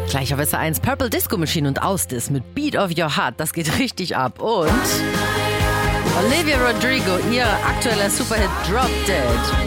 Gleich auf SR1 Purple Disco Machine und Ausdis mit Beat of Your Heart. Das geht richtig ab. Und Olivia Rodrigo, ihr aktueller Superhit Drop Dead.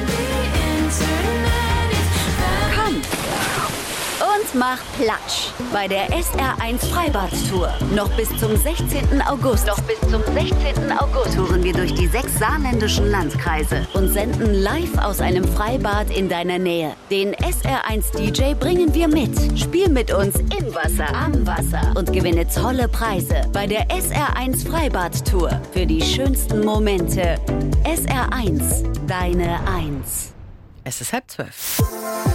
Und mach Platsch bei der SR1 Freibad-Tour. Noch bis zum 16. August. Touren wir durch die 6 saarländischen Landkreise und senden live aus einem Freibad in deiner Nähe. Den SR1 DJ bringen wir mit. Spiel mit uns im Wasser, am Wasser und gewinne tolle Preise bei der SR1 Freibad-Tour. Für die schönsten Momente. SR1, deine 1. Es ist 11:30.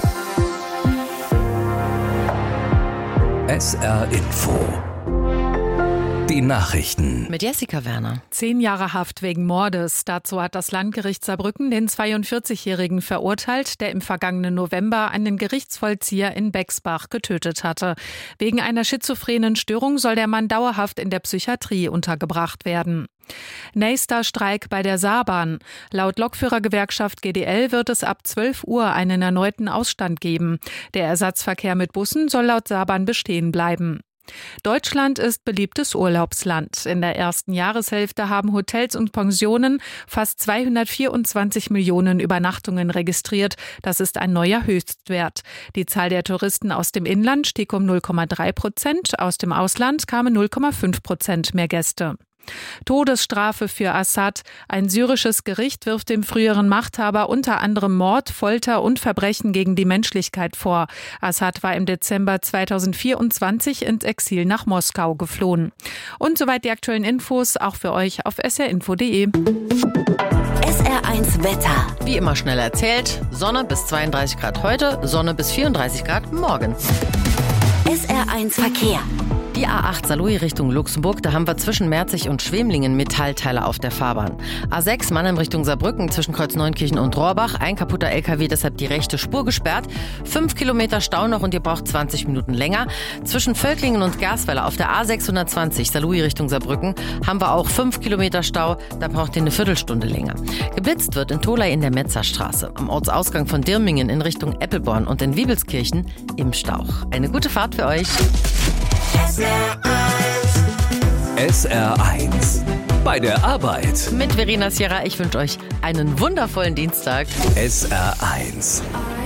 SR Info. Die Nachrichten. Mit Jessica Werner. 10 Jahre Haft wegen Mordes. Dazu hat das Landgericht Saarbrücken den 42-Jährigen verurteilt, der im vergangenen November einen Gerichtsvollzieher in Bexbach getötet hatte. Wegen einer schizophrenen Störung soll der Mann dauerhaft in der Psychiatrie untergebracht werden. Nächster Streik bei der Saarbahn. Laut Lokführergewerkschaft GDL wird es ab 12 Uhr einen erneuten Ausstand geben. Der Ersatzverkehr mit Bussen soll laut Saarbahn bestehen bleiben. Deutschland ist beliebtes Urlaubsland. In der ersten Jahreshälfte haben Hotels und Pensionen fast 224 Millionen Übernachtungen registriert. Das ist ein neuer Höchstwert. Die Zahl der Touristen aus dem Inland stieg um 0,3%. Aus dem Ausland kamen 0,5% mehr Gäste. Todesstrafe für Assad. Ein syrisches Gericht wirft dem früheren Machthaber unter anderem Mord, Folter und Verbrechen gegen die Menschlichkeit vor. Assad war im Dezember 2024 ins Exil nach Moskau geflohen. Und soweit die aktuellen Infos, auch für euch auf srinfo.de. SR1 Wetter. Wie immer schnell erzählt, Sonne bis 32 Grad heute, Sonne bis 34 Grad morgen. SR1 Verkehr. Die A8 Saarlouis Richtung Luxemburg, da haben wir zwischen Merzig und Schwemlingen Metallteile auf der Fahrbahn. A6 Mannheim Richtung Saarbrücken zwischen Kreuz-Neunkirchen und Rohrbach, ein kaputter LKW, deshalb die rechte Spur gesperrt. 5 Kilometer Stau noch und ihr braucht 20 Minuten länger. Zwischen Völklingen und Gersweiler auf der A620 Saarlouis Richtung Saarbrücken haben wir auch 5 Kilometer Stau, da braucht ihr eine Viertelstunde länger. Geblitzt wird in Tholey in der Metzerstraße, am Ortsausgang von Dirmingen in Richtung Eppelborn und in Wiebelskirchen im Stauch. Eine gute Fahrt für euch. SR1. Bei der Arbeit. Mit Verena Sierra, ich wünsche euch einen wundervollen Dienstag. SR1.